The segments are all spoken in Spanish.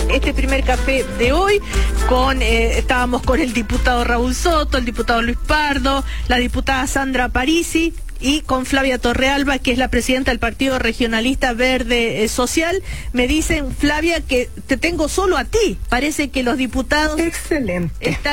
este primer café de hoy. Estábamos con el diputado Raúl Soto, el diputado Luis Pardo, la diputada Sandra Parisi y con Flavia Torrealba, que es la presidenta del Partido Regionalista Verde Social. Me dicen, Flavia, que te tengo solo a ti. Parece que los diputados... Excelente.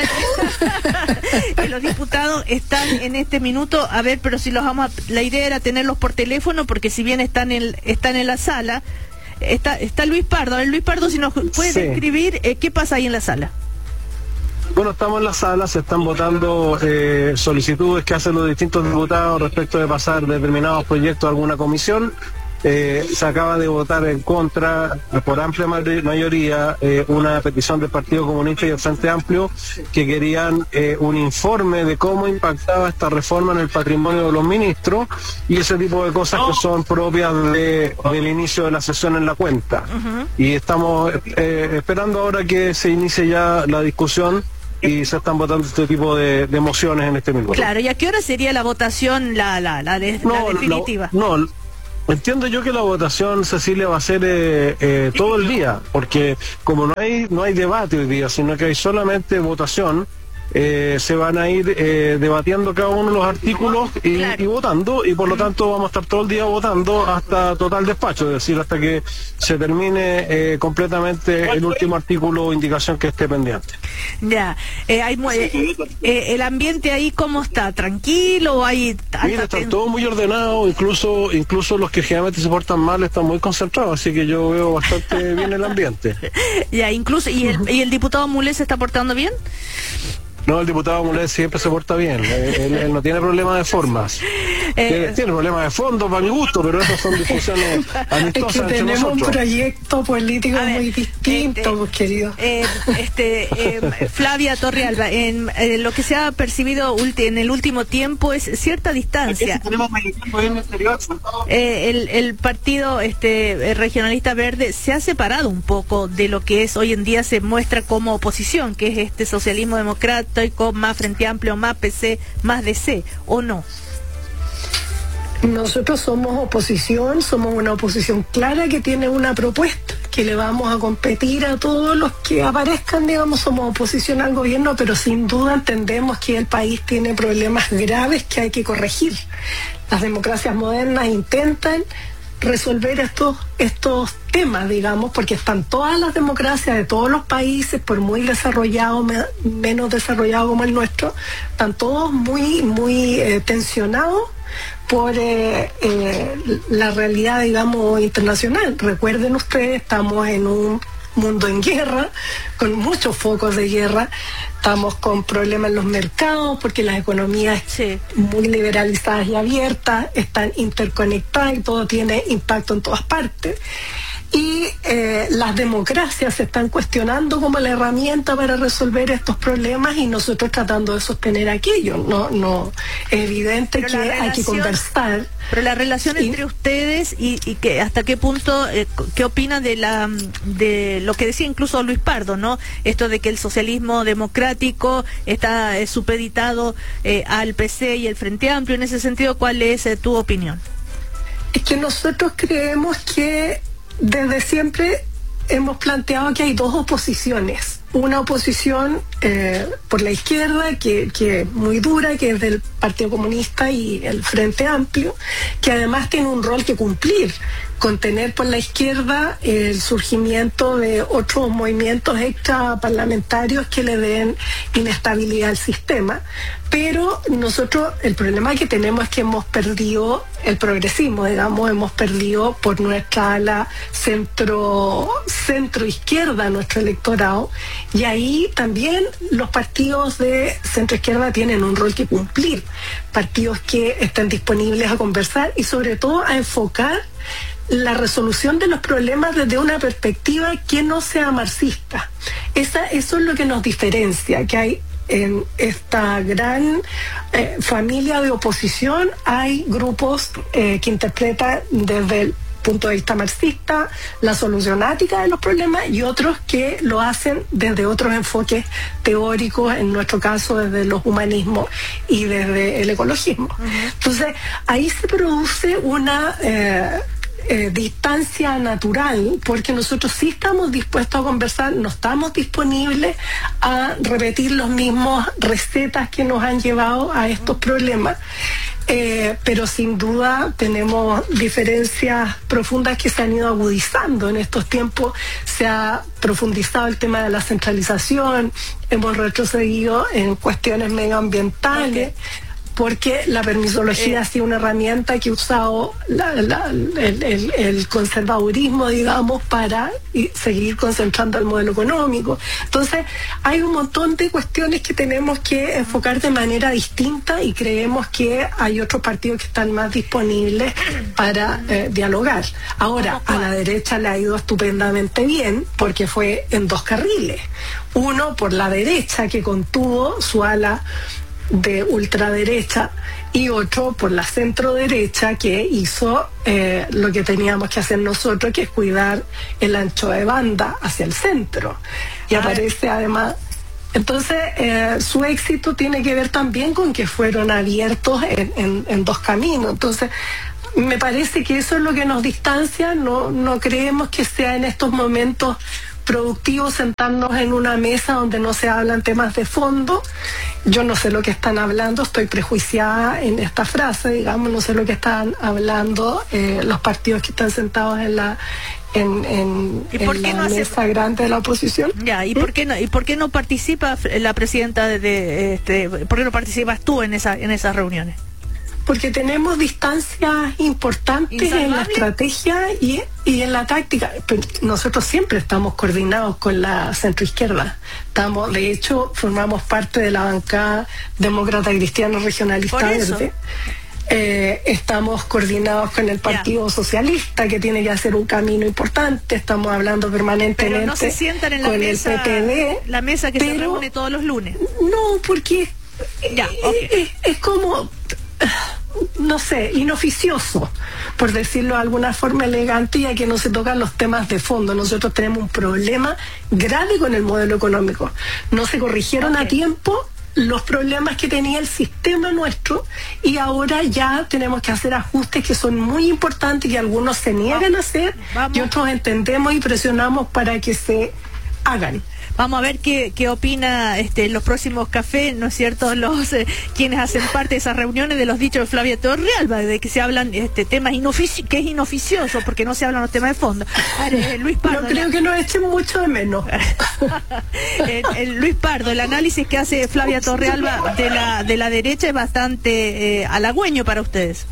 Que los diputados están en este minuto, a ver, pero si los vamos la idea era tenerlos por teléfono, porque si bien están en la sala, está Luis Pardo. A ver, Luis Pardo, si nos puede describir qué pasa ahí en la sala. Bueno, estamos en la sala, se están votando solicitudes que hacen los distintos diputados respecto de pasar determinados proyectos a alguna comisión. Se acaba de votar en contra, por amplia mayoría, una petición del Partido Comunista y del Frente Amplio que querían un informe de cómo impactaba esta reforma en el patrimonio de los ministros y ese tipo de cosas que son propias del inicio de la sesión en la cuenta. Y estamos esperando ahora que se inicie ya la discusión y se están votando este tipo de mociones en este minuto. Claro, ¿y a qué hora sería la votación, la definitiva? Entiendo yo que la votación, Cecilia, va a ser todo el día, porque como no hay debate hoy día, sino que hay solamente votación, se van a ir debatiendo cada uno de los artículos y votando, y por lo tanto vamos a estar todo el día votando hasta total despacho, es decir, hasta que se termine completamente el último artículo o indicación que esté pendiente. Ya, el ambiente ahí, ¿cómo está? ¿Tranquilo? ¿O hay Mira, está todo muy ordenado, incluso los que generalmente se portan mal están muy concentrados, así que yo veo bastante bien el ambiente. Ya, incluso, ¿y el diputado Mulés se está portando bien? No, el diputado Mulés siempre se porta bien, él no tiene problema de formas, tiene problemas de fondo para mi gusto, pero esas son discusiones amistosas entre tenemos nosotros. Un proyecto político muy distinto, querido. Flavia Torrealba, en lo que se ha percibido en el último tiempo es cierta distancia. El Partido Regionalista Verde se ha separado un poco de lo que es hoy en día se muestra como oposición, que es este socialismo democrático, con más Frente Amplio, más PC, más DC, ¿o no? Nosotros somos oposición, somos una oposición clara que tiene una propuesta, que le vamos a competir a todos los que aparezcan, digamos, somos oposición al gobierno, pero sin duda entendemos que el país tiene problemas graves que hay que corregir. Las democracias modernas intentan resolver estos temas, digamos, porque están todas las democracias de todos los países, por muy desarrollados, menos desarrollados como el nuestro, están todos muy tensionados por la realidad, digamos, internacional. Recuerden ustedes, estamos en un mundo en guerra, con muchos focos de guerra, estamos con problemas en los mercados porque las economías muy liberalizadas y abiertas están interconectadas y todo tiene impacto en todas partes. Y las democracias se están cuestionando como la herramienta para resolver estos problemas y nosotros tratando de sostener aquello. No es evidente que hay que conversar. Pero la relación entre ustedes y que hasta qué punto, ¿qué opina de lo que decía incluso Luis Pardo, ¿no? Esto de que el socialismo democrático está supeditado al PC y el Frente Amplio. En ese sentido, ¿cuál es tu opinión? Es que nosotros creemos que desde siempre hemos planteado que hay dos oposiciones. Una oposición por la izquierda, que es muy dura, que es del Partido Comunista y el Frente Amplio, que además tiene un rol que cumplir, contener por la izquierda el surgimiento de otros movimientos extraparlamentarios que le den inestabilidad al sistema. Pero nosotros, el problema que tenemos es que hemos perdido el progresismo, digamos, hemos perdido por nuestra ala centro izquierda nuestro electorado, y ahí también los partidos de centro izquierda tienen un rol que cumplir, partidos que estén disponibles a conversar y sobre todo a enfocar la resolución de los problemas desde una perspectiva que no sea marxista. Eso es lo que nos diferencia, que hay en esta gran familia de oposición, hay grupos que interpretan desde el punto de vista marxista la solucionática de los problemas y otros que lo hacen desde otros enfoques teóricos, en nuestro caso desde los humanismos y desde el ecologismo. Entonces ahí se produce una distancia natural, porque nosotros sí estamos dispuestos a conversar, no estamos disponibles a repetir los mismos recetas que nos han llevado a estos problemas. Pero sin duda tenemos diferencias profundas que se han ido agudizando en estos tiempos. Se ha profundizado el tema de la centralización, hemos retrocedido en cuestiones medioambientales, porque la permisología ha sido una herramienta que ha usado el conservadurismo, digamos, para seguir concentrando el modelo económico. Entonces, hay un montón de cuestiones que tenemos que enfocar de manera distinta y creemos que hay otros partidos que están más disponibles para dialogar. Ahora, a la derecha le ha ido estupendamente bien porque fue en dos carriles. Uno por la derecha, que contuvo su ala de ultraderecha, y otro por la centro derecha, que hizo lo que teníamos que hacer nosotros, que es cuidar el ancho de banda hacia el centro. Y aparece además, entonces su éxito tiene que ver también con que fueron abiertos en dos caminos. Entonces me parece que eso es lo que nos distancia. No creemos que sea en estos momentos productivo sentarnos en una mesa donde no se hablan temas de fondo. Yo no sé lo que están hablando, estoy prejuiciada en esta frase, digamos, no sé lo que están hablando los partidos que están sentados en la mesa grande de la oposición. Ya, ¿y por qué no participa la presidenta por qué no participas tú en esas reuniones? Porque tenemos distancias importantes en la estrategia y en la táctica. Pero nosotros siempre estamos coordinados con la centroizquierda. De hecho, formamos parte de la bancada demócrata cristiano regionalista verde. Estamos coordinados con el Partido Socialista, que tiene que hacer un camino importante. Estamos hablando permanentemente. Pero no se sientan en la mesa, el PPD, la mesa que se reúne todos los lunes. No, porque es como, no sé, inoficioso, por decirlo de alguna forma elegante, ya que no se tocan los temas de fondo. Nosotros tenemos un problema grave con el modelo económico. No se corrigieron a tiempo los problemas que tenía el sistema nuestro, y ahora ya tenemos que hacer ajustes que son muy importantes, que algunos se niegan a hacer y otros entendemos y presionamos para que se hagan. Vamos a ver qué opina los próximos cafés, ¿no es cierto?, quienes hacen parte de esas reuniones, de los dichos de Flavia Torrealba, de que se hablan temas que es inoficioso porque no se hablan los temas de fondo. Luis Pardo. No creo que nos echen mucho de menos. Luis Pardo, el análisis que hace Flavia Torrealba de la derecha es bastante halagüeño para ustedes.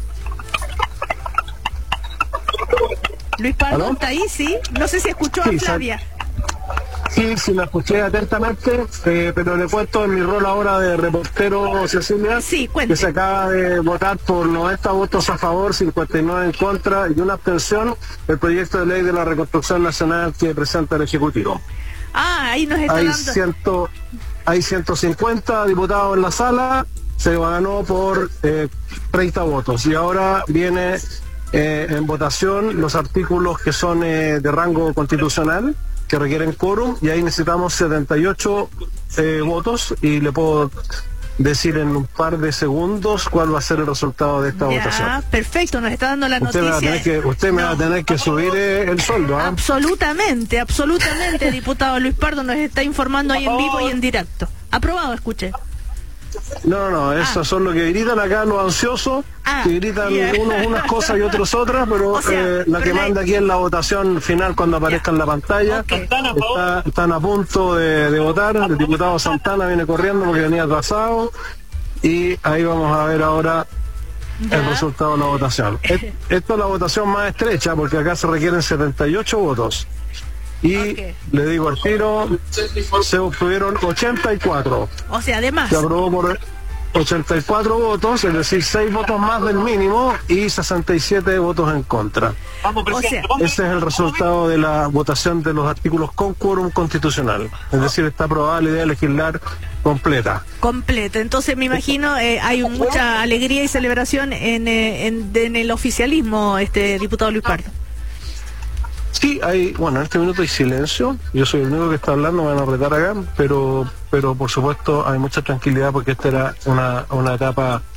Luis Pardo, ¿está ahí? Sí. No sé si escuchó a Flavia. Sí, la escuché atentamente, pero le cuento en mi rol ahora de reportero, Cecilia, que se acaba de votar por 90 votos a favor, 59 en contra y una abstención el proyecto de ley de la reconstrucción nacional que presenta el Ejecutivo. Ahí nos está dando... Hay 150 diputados en la sala, se ganó por 30 votos, y ahora viene en votación los artículos que son de rango constitucional, que requieren quórum, y ahí necesitamos 78 votos, y le puedo decir en un par de segundos cuál va a ser el resultado de esta votación. Perfecto, nos está dando la noticia. Usted me va a tener que subir el sueldo. Absolutamente, diputado Luis Pardo nos está informando ahí en vivo y en directo. Aprobado, escuche. No, esos son los que gritan acá, los ansiosos, que gritan unos unas cosas y otros otras, pero la que manda aquí es la votación final cuando aparezca en la pantalla. Están a punto de votar. El diputado Santana viene corriendo porque venía atrasado, y ahí vamos a ver ahora el resultado de la votación. Esto es la votación más estrecha porque acá se requieren 78 votos. Y le digo al tiro, se obtuvieron 84. O sea, además. Se aprobó por 84 votos, es decir, 6 votos más del mínimo y 67 votos en contra. Ese es el resultado de la votación de los artículos con quórum constitucional. Es decir, está aprobada la idea de legislar completa. Entonces me imagino hay mucha alegría y celebración en el oficialismo, diputado Luis Pardo. Sí, en este minuto hay silencio, yo soy el único que está hablando, me van a retar acá, pero por supuesto hay mucha tranquilidad porque esta era una etapa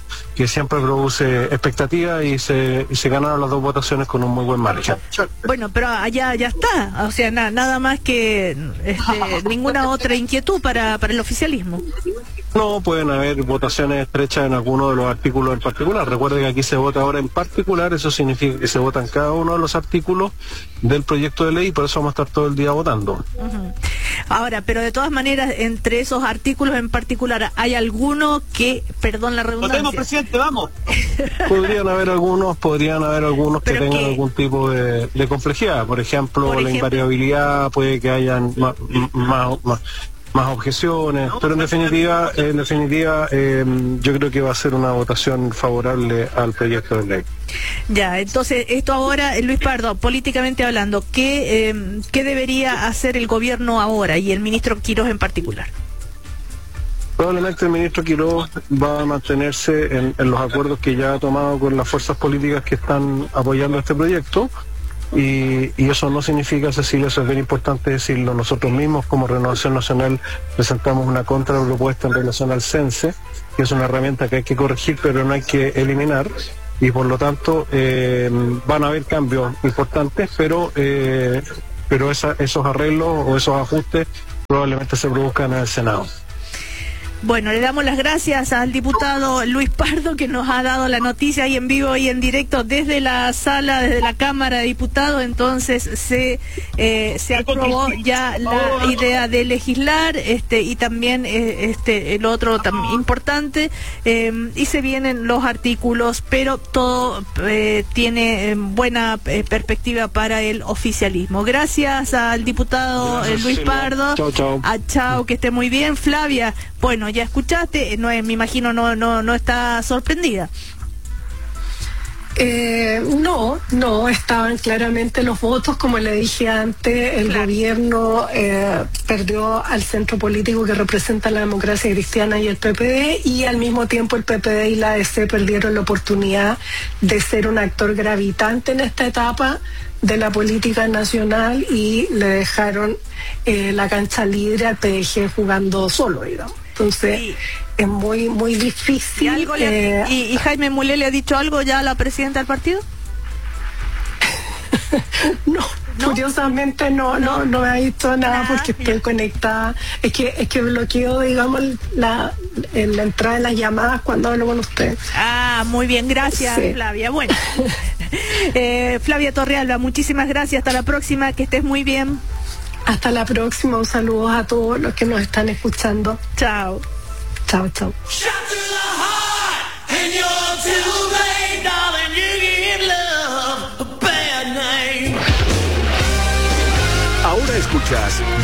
que siempre produce expectativa y se ganaron las dos votaciones con un muy buen margen. Bueno, pero allá ya está, o sea, nada más que ninguna otra inquietud para el oficialismo. No, pueden haber votaciones estrechas en alguno de los artículos en particular. Recuerde que aquí se vota ahora en particular, eso significa que se votan cada uno de los artículos del proyecto de ley y por eso vamos a estar todo el día votando. Ahora, pero de todas maneras, entre esos artículos en particular, ¿hay alguno que, perdón la redundancia? Votemos, presidente, vamos. Podrían haber algunos que tengan algún tipo de complejidad. Por ejemplo, la invariabilidad, puede que hayan más objeciones, pero en definitiva yo creo que va a ser una votación favorable al proyecto de ley. Ya, entonces esto ahora, Luis Pardo, políticamente hablando, ¿qué debería hacer el gobierno ahora y el ministro Quirós en particular? Probablemente el ministro Quirós va a mantenerse en los acuerdos que ya ha tomado con las fuerzas políticas que están apoyando este proyecto. Y eso no significa, Cecilia, eso es bien importante decirlo, nosotros mismos como Renovación Nacional presentamos una contrapropuesta en relación al CENSE, que es una herramienta que hay que corregir pero no hay que eliminar, y por lo tanto van a haber cambios importantes, pero esos arreglos o esos ajustes probablemente se produzcan en el Senado. Bueno, le damos las gracias al diputado Luis Pardo, que nos ha dado la noticia ahí en vivo y en directo desde la sala, desde la Cámara de Diputados. Entonces se aprobó ya la idea de legislar y también el otro importante, y se vienen los artículos, pero todo tiene buena perspectiva para el oficialismo. Gracias al diputado Luis Pardo. Chao. Chao, que esté muy bien. Flavia, bueno, ya escuchaste, me imagino no está sorprendida. No, estaban claramente los votos, como le dije antes, el gobierno perdió al centro político que representa la democracia cristiana y el PPD, y al mismo tiempo el PPD y la ADC perdieron la oportunidad de ser un actor gravitante en esta etapa de la política nacional y le dejaron la cancha libre al PDG jugando solo, digamos. Entonces, sí, es muy difícil. ¿Y Jaime Mulé le ha dicho algo ya a la presidenta del partido? No, curiosamente no me ha dicho nada porque estoy conectada. Es que bloqueo, digamos, la entrada de las llamadas cuando hablo con usted. Muy bien, gracias, sí. Flavia. Bueno, Flavia Torrealba, muchísimas gracias. Hasta la próxima, que estés muy bien. Hasta la próxima, un saludo a todos los que nos están escuchando. Chao. Chao. Ahora escuchas